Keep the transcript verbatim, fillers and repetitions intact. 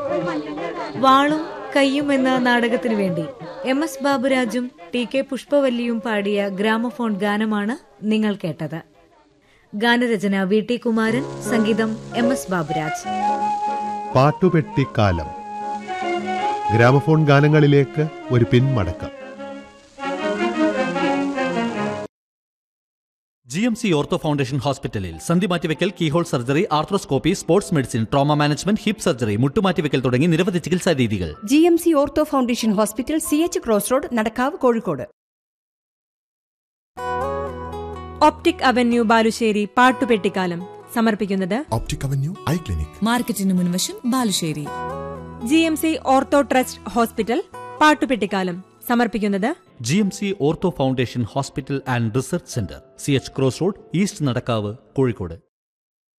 വാളും കയ്യും എന്ന നാടകത്തിനു വേണ്ടി എം എസ് ബാബുരാജും ടി കെ പുഷ്പവല്ലിയും പാടിയ ഗ്രാമഫോൺ ഗാനമാണ് നിങ്ങൾ കേട്ടത്. ഗാനരചന വി ടി കുമാരൻ, സംഗീതം എം എസ് ബാബുരാജ്. പാട്ടുപെട്ടിക്കാലം. ഗ്രാമഫോൺ ഗാനങ്ങളിലേക്ക് ഒരു പിന്മടക്കം. G M C ortho foundation ഹോസ്പിറ്റലിൽ സന്ധി മാറ്റിവെക്കൽ, keyhole surgery, arthroscopy, sports medicine, trauma management, hip surgery, മുട്ടുമാറ്റിവെക്കൽ തുടങ്ങി നിരവധി ചികിത്സാ രീതികൾ. G M C ortho foundation hospital, C H cross road, Nadakkavu, Kozhikode. Optic avenue Balussery പാട്ടുപെട്ടിക്കാലം സമർപ്പിക്കുന്നത് ഒപ്റ്റിക് അവന്യൂ ഐ ക്ലിനിക്, മാർക്കറ്റിന് മുൻവശം, Balussery. G M C ortho trust hospital പാട്ടുപെട്ടിക്കാലം സമർപ്പിക്കുന്നത് G M C ortho foundation hospital and research centre, C H cross road, east Nadakkavu, Kozhikode.